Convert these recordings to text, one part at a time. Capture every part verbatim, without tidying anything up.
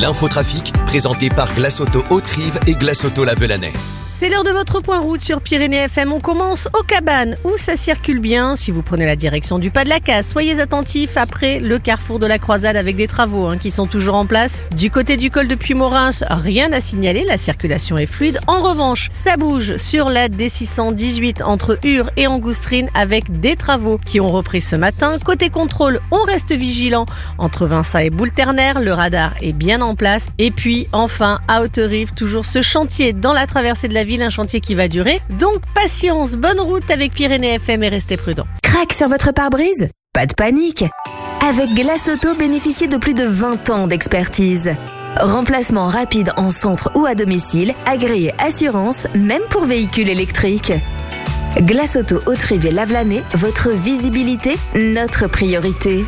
L'infotrafic, présenté par Glace Auto Haute-Rive et Glace Auto La Velanais. C'est l'heure de votre point route sur Pyrénées F M. On commence aux Cabanes où ça circule bien. Si vous prenez la direction du Pas de la Casse, soyez attentifs après le carrefour de la Croisade avec des travaux hein, qui sont toujours en place. Du côté du col de Puy-Morins, rien à signaler, la circulation est fluide. En revanche, ça bouge sur la D six cent dix-huit entre Ur et Angoustrine avec des travaux qui ont repris ce matin. Côté contrôle, on reste vigilant entre Vinça et Boule-Ternaire. Le radar est bien en place. Et puis enfin, à Haute-Rive, toujours ce chantier dans la traversée de la ville. Un chantier qui va durer, donc patience, bonne route avec Pyrénées F M et restez prudents. Crac sur votre pare-brise ? Pas de panique. Avec Glace Auto, bénéficiez de plus de vingt ans d'expertise. Remplacement rapide en centre ou à domicile, agréé assurance, même pour véhicules électriques. Glace Auto Haute-Rive et La Velanais, votre visibilité, notre priorité.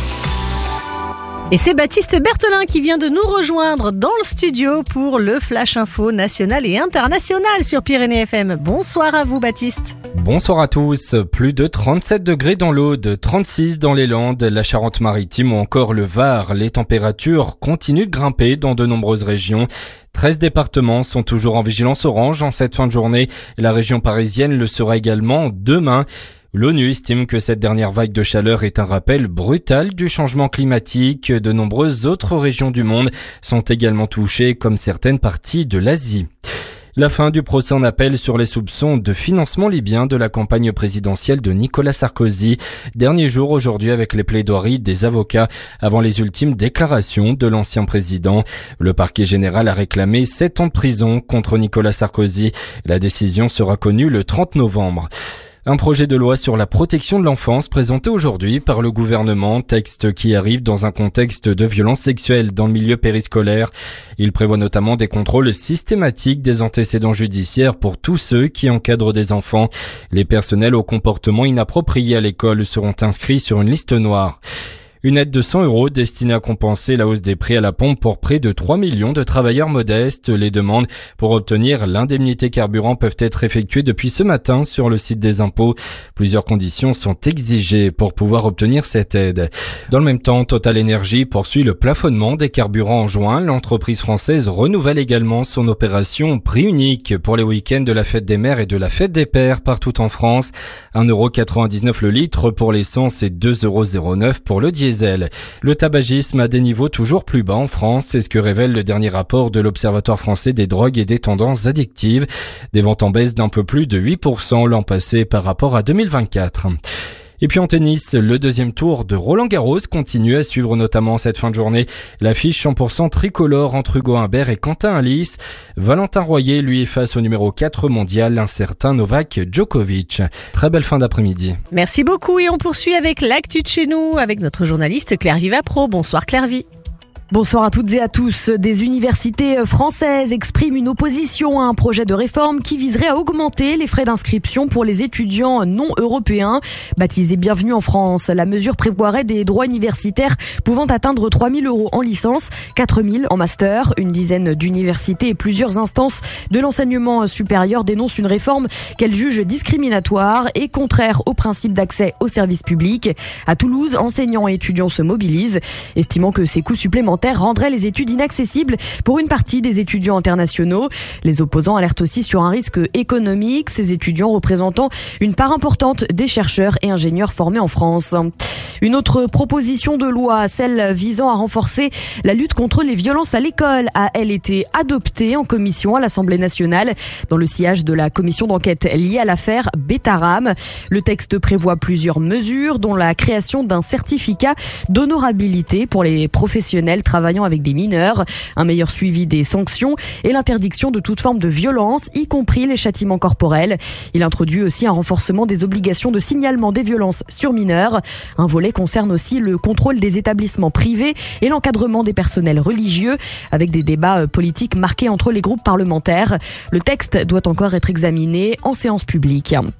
Et c'est Baptiste Berthelin qui vient de nous rejoindre dans le studio pour le Flash Info national et international sur Pyrénées F M. Bonsoir à vous Baptiste. Bonsoir à tous. Plus de trente-sept degrés dans l'Aude, trente-six dans les Landes, la Charente-Maritime ou encore le Var. Les températures continuent de grimper dans de nombreuses régions. treize départements sont toujours en vigilance orange en cette fin de journée. La région parisienne le sera également demain. L'ONU estime que cette dernière vague de chaleur est un rappel brutal du changement climatique. De nombreuses autres régions du monde sont également touchées, comme certaines parties de l'Asie. La fin du procès en appel sur les soupçons de financement libyen de la campagne présidentielle de Nicolas Sarkozy. Dernier jour aujourd'hui avec les plaidoiries des avocats avant les ultimes déclarations de l'ancien président. Le parquet général a réclamé sept ans de prison contre Nicolas Sarkozy. La décision sera connue le trente novembre. Un projet de loi sur la protection de l'enfance présenté aujourd'hui par le gouvernement, texte qui arrive dans un contexte de violence sexuelle dans le milieu périscolaire. Il prévoit notamment des contrôles systématiques des antécédents judiciaires pour tous ceux qui encadrent des enfants. Les personnels au comportement inapproprié à l'école seront inscrits sur une liste noire. Une aide de cent euros destinée à compenser la hausse des prix à la pompe pour près de trois millions de travailleurs modestes. Les demandes pour obtenir l'indemnité carburant peuvent être effectuées depuis ce matin sur le site des impôts. Plusieurs conditions sont exigées pour pouvoir obtenir cette aide. Dans le même temps, Total Energy poursuit le plafonnement des carburants en juin. L'entreprise française renouvelle également son opération prix unique pour les week-ends de la fête des mères et de la fête des pères partout en France. un euro quatre-vingt-dix-neuf le litre pour l'essence et deux euros zéro neuf pour le diesel. Le tabagisme a des niveaux toujours plus bas en France, c'est ce que révèle le dernier rapport de l'Observatoire français des drogues et des tendances addictives. Des ventes en baisse d'un peu plus de huit pour cent l'an passé par rapport à deux mille vingt-quatre. Et puis en tennis, le deuxième tour de Roland-Garros continue à suivre notamment cette fin de journée. L'affiche cent pour cent tricolore entre Hugo Humbert et Quentin Halys. Valentin Royer, lui, est face au numéro quatre mondial, l'incertain Novak Djokovic. Très belle fin d'après-midi. Merci beaucoup et on poursuit avec l'actu de chez nous avec notre journaliste Claire Vivapro. Bonsoir Claire Vi. Bonsoir à toutes et à tous. Des universités françaises expriment une opposition à un projet de réforme qui viserait à augmenter les frais d'inscription pour les étudiants non européens. Baptisée Bienvenue en France, la mesure prévoirait des droits universitaires pouvant atteindre trois mille euros en licence, quatre mille en master. Une dizaine d'universités et plusieurs instances de l'enseignement supérieur dénoncent une réforme qu'elles jugent discriminatoire et contraire au principe d'accès aux services publics. À Toulouse, enseignants et étudiants se mobilisent, estimant que ces coûts supplémentaires rendrait les études inaccessibles pour une partie des étudiants internationaux. Les opposants alertent aussi sur un risque économique, ces étudiants représentant une part importante des chercheurs et ingénieurs formés en France. Une autre proposition de loi, celle visant à renforcer la lutte contre les violences à l'école, a elle été adoptée en commission à l'Assemblée nationale dans le sillage de la commission d'enquête liée à l'affaire Betaram. Le texte prévoit plusieurs mesures, dont la création d'un certificat d'honorabilité pour les professionnels travaillant avec des mineurs, un meilleur suivi des sanctions et l'interdiction de toute forme de violence, y compris les châtiments corporels. Il introduit aussi un renforcement des obligations de signalement des violences sur mineurs. Un volet concerne aussi le contrôle des établissements privés et l'encadrement des personnels religieux, avec des débats politiques marqués entre les groupes parlementaires. Le texte doit encore être examiné en séance publique.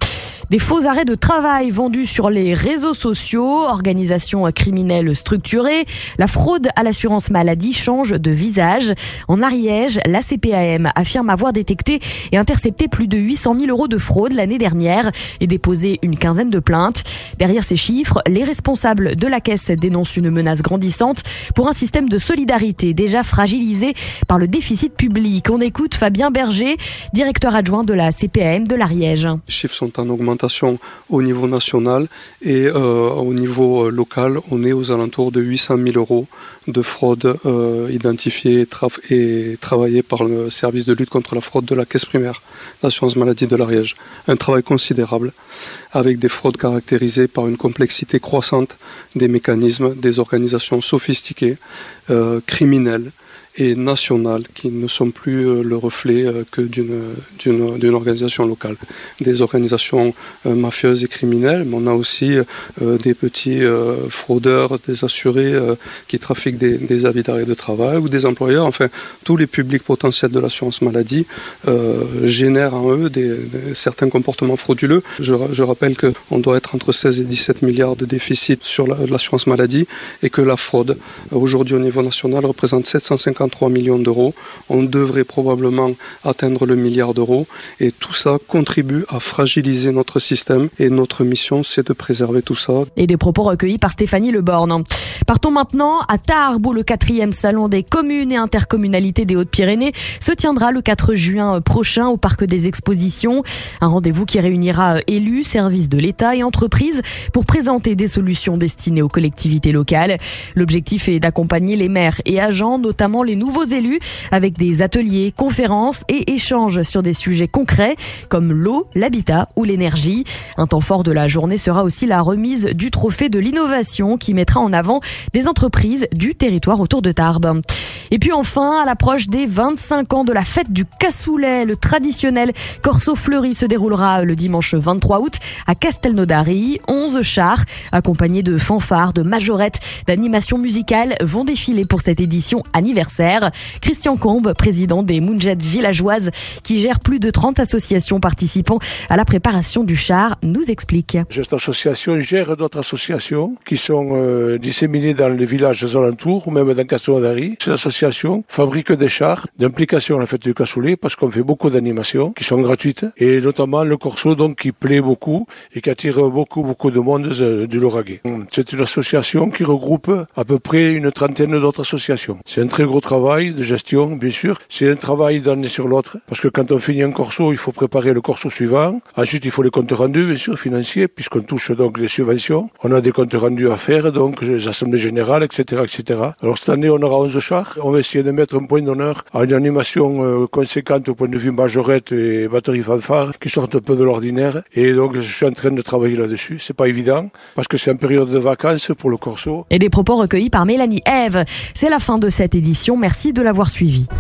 Des faux arrêts de travail vendus sur les réseaux sociaux, organisation criminelle structurée, la fraude à l'assurance maladie change de visage. En Ariège, la C P A M affirme avoir détecté et intercepté plus de huit cent mille euros de fraude l'année dernière et déposé une quinzaine de plaintes. Derrière ces chiffres, les responsables de la caisse dénoncent une menace grandissante pour un système de solidarité déjà fragilisé par le déficit public. On écoute Fabien Berger, directeur adjoint de la C P A M de l'Ariège. Les chiffres sont en augmentation au niveau national et euh, au niveau local, on est aux alentours de huit cent mille euros de fraude euh, identifiée et, tra- et travaillée par le service de lutte contre la fraude de la caisse primaire d'assurance maladie de l'Ariège. Un travail considérable avec des fraudes caractérisées par une complexité croissante des mécanismes, des organisations sophistiquées, euh, criminelles et nationales qui ne sont plus euh, le reflet euh, que d'une, d'une, d'une organisation locale. Des organisations euh, mafieuses et criminelles, mais on a aussi euh, des petits euh, fraudeurs, des assurés euh, qui trafiquent des, des avis d'arrêt de travail ou des employeurs. Enfin, tous les publics potentiels de l'assurance maladie euh, génèrent en eux des, des, certains comportements frauduleux. Je, je rappelle qu'on doit être entre seize et dix-sept milliards de déficit sur la, l'assurance maladie et que la fraude, aujourd'hui au niveau national, représente sept cent cinquante trois millions d'euros. On devrait probablement atteindre le milliard d'euros et tout ça contribue à fragiliser notre système et notre mission c'est de préserver tout ça. Et des propos recueillis par Stéphanie Leborne. Partons maintenant à Tarbes où le quatrième salon des communes et intercommunalités des Hautes-Pyrénées se tiendra le quatre juin prochain au Parc des Expositions. Un rendez-vous qui réunira élus, services de l'État et entreprises pour présenter des solutions destinées aux collectivités locales. L'objectif est d'accompagner les maires et agents, notamment les nouveaux élus, avec des ateliers, conférences et échanges sur des sujets concrets comme l'eau, l'habitat ou l'énergie. Un temps fort de la journée sera aussi la remise du trophée de l'innovation qui mettra en avant des entreprises du territoire autour de Tarbes. Et puis enfin, à l'approche des vingt-cinq ans de la fête du cassoulet, le traditionnel Corso Fleuri se déroulera le dimanche vingt-trois août à Castelnaudary. onze chars, accompagnés de fanfares, de majorettes, d'animations musicales, vont défiler pour cette édition anniversaire. Christian Combe, président des Mounjettes villageoises, qui gère plus de trente associations participant à la préparation du char, nous explique. Cette association gère d'autres associations qui sont euh, disséminées dans les villages alentours ou même dans Castelnaudary. Cette association fabrique des chars d'implication à la fête du cassoulet parce qu'on fait beaucoup d'animations qui sont gratuites et notamment le corso donc qui plaît beaucoup et qui attire beaucoup beaucoup de monde du Lauragais. C'est une association qui regroupe à peu près une trentaine d'autres associations. C'est un très gros travail de gestion, bien sûr. C'est un travail d'année sur l'autre parce que quand on finit un corso, il faut préparer le corso suivant. Ensuite, il faut les comptes rendus, bien sûr, financiers, puisqu'on touche donc les subventions. On a des comptes rendus à faire, donc les assemblées générales, et cetera, et cetera. Alors cette année, on aura onze chars. On va essayer de mettre un point d'honneur à une animation euh, conséquente au point de vue majorette et batterie fanfare qui sortent un peu de l'ordinaire. Et donc, je suis en train de travailler là-dessus. C'est pas évident parce que c'est en période de vacances pour le corso. Et des propos recueillis par Mélanie Ève. C'est la fin de cette édition. Merci de l'avoir suivi.